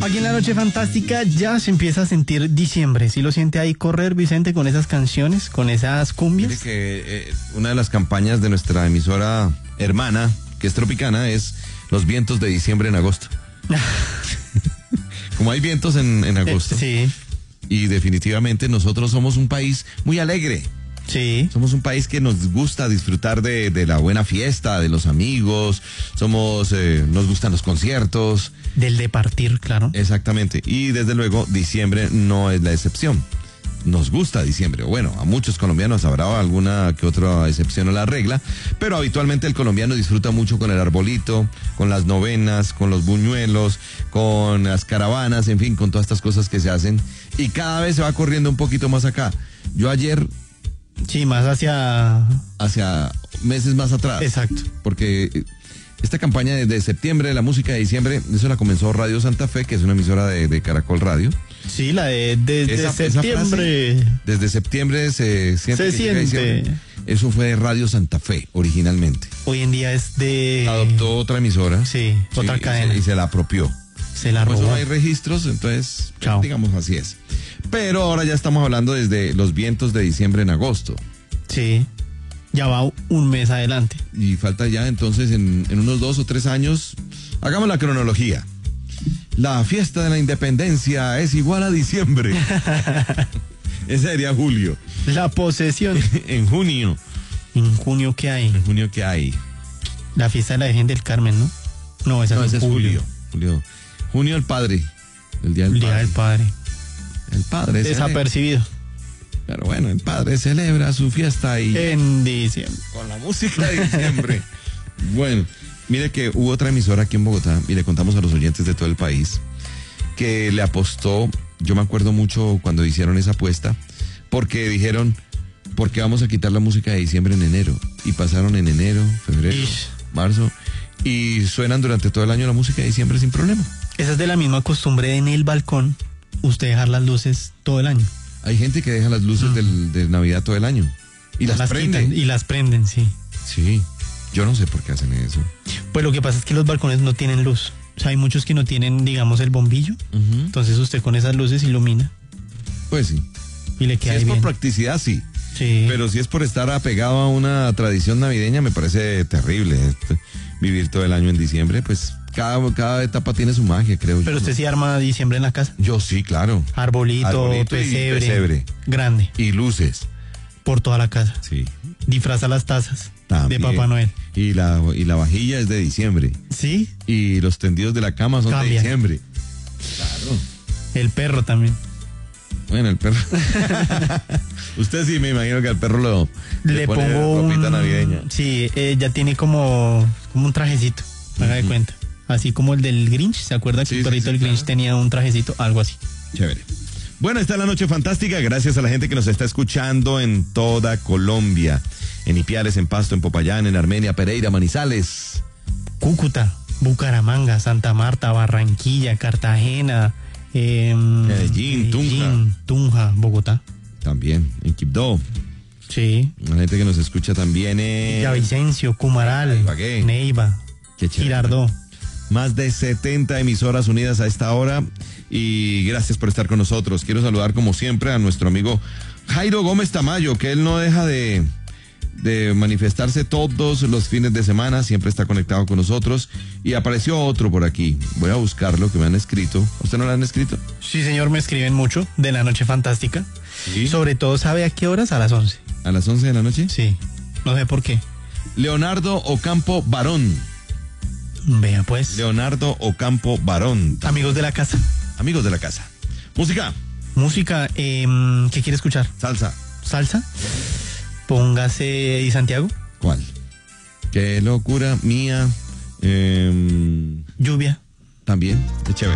Aquí en la noche fantástica ya se empieza a sentir diciembre. ¿Sí lo siente ahí correr, Vicente, con esas canciones, con esas cumbias? Mire que una de las campañas de nuestra emisora hermana, que es Tropicana, es los vientos de diciembre en agosto. Como hay vientos en agosto. Sí. Y definitivamente nosotros somos un país muy alegre. Sí. Somos un país que nos gusta disfrutar de la buena fiesta, de los amigos, nos gustan los conciertos. Del departir, claro. Exactamente. Y desde luego, diciembre no es la excepción. Nos gusta diciembre. Bueno, a muchos colombianos habrá alguna que otra excepción a la regla, pero habitualmente el colombiano disfruta mucho con el arbolito, con las novenas, con los buñuelos, con las caravanas, en fin, con todas estas cosas que se hacen. Y cada vez se va corriendo un poquito más acá. Yo ayer... Sí, más hacia meses más atrás. Exacto. Porque esta campaña desde septiembre, la música de diciembre, eso la comenzó Radio Santa Fe, que es una emisora de Caracol Radio. Sí, la de desde septiembre. Esa frase, desde septiembre se siente. Eso fue de Radio Santa Fe, originalmente. Hoy en día es de... Adoptó otra emisora. Sí, otra cadena. Y se la apropió. Se la robó. Por eso no hay registros, entonces, digamos así es. Pero ahora ya estamos hablando desde los vientos de diciembre en agosto. Sí, ya va un mes adelante. Y falta ya entonces en unos 2 o 3 años, hagamos la cronología. La fiesta de la independencia es igual a diciembre. Ese sería julio. La posesión. En junio. ¿En junio qué hay? En junio qué hay. La fiesta de la Virgen del Carmen, ¿no? No, ese es julio. Junio el Padre. El Día del Padre. El Padre desapercibido. Pero bueno, el Padre celebra su fiesta en diciembre. Con la música de diciembre. Bueno, mire que hubo otra emisora aquí en Bogotá y le contamos a los oyentes de todo el país que le apostó. Yo me acuerdo mucho cuando hicieron esa apuesta porque dijeron, ¿por qué vamos a quitar la música de diciembre en enero? Y pasaron en enero, febrero, marzo y suenan durante todo el año la música de diciembre sin problema. Esa es de la misma costumbre en el balcón, usted dejar las luces todo el año. Hay gente que deja las luces de Navidad todo el año y las prenden. Quitan, y las prenden, sí. Sí, yo no sé por qué hacen eso. Pues lo que pasa es que los balcones no tienen luz. O sea, hay muchos que no tienen, digamos, el bombillo. Entonces usted con esas luces ilumina. Pues sí. Y le queda si es bien. por practicidad, sí. Sí. Pero si es por estar apegado a una tradición navideña, me parece terrible vivir todo el año en diciembre. Pues cada etapa tiene su magia, creo yo. Pero usted sí arma diciembre en la casa. Yo sí, claro. Arbolito pesebre. Grande. Y luces. Por toda la casa. Sí. Disfraza las tazas. También. De Papá Noel. Y la vajilla es de diciembre. Sí. Y los tendidos de la cama son de diciembre. Claro. El perro también. Bueno, el perro. Usted sí, me imagino que al perro le pongo ropita navideña. Sí, ya tiene como un trajecito, haga de cuenta. Así como el del Grinch, ¿se acuerda que el perrito del Grinch tenía un trajecito? Algo así. Chévere. Bueno, esta es la noche fantástica. Gracias a la gente que nos está escuchando en toda Colombia. En Ipiales, en Pasto, en Popayán, en Armenia, Pereira, Manizales, Cúcuta, Bucaramanga, Santa Marta, Barranquilla, Cartagena, Medellín, Tunja, Bogotá. También, en Quibdó. Sí. La gente que nos escucha también en Villavicencio, Cumaral, Ibagué, Neiva, Girardot. Más de 70 emisoras unidas a esta hora y gracias por estar con nosotros. Quiero saludar como siempre a nuestro amigo Jairo Gómez Tamayo, que él no deja de manifestarse todos los fines de semana, siempre está conectado con nosotros y apareció otro por aquí. Voy a buscarlo, que me han escrito. ¿Usted no lo han escrito? Sí, señor, me escriben mucho de la noche fantástica. ¿Sí? Sobre todo, ¿sabe a qué horas? A las 11. ¿A las 11 de la noche? Sí, no sé por qué. Leonardo Ocampo Barón. Vea pues. Leonardo Ocampo Barón. Amigos de la casa. Amigos de la casa. Música. Música, ¿qué quiere escuchar? Salsa. ¿Salsa? Póngase ¿y Santiago? ¿Cuál? Qué locura mía. Lluvia. También, de chévere.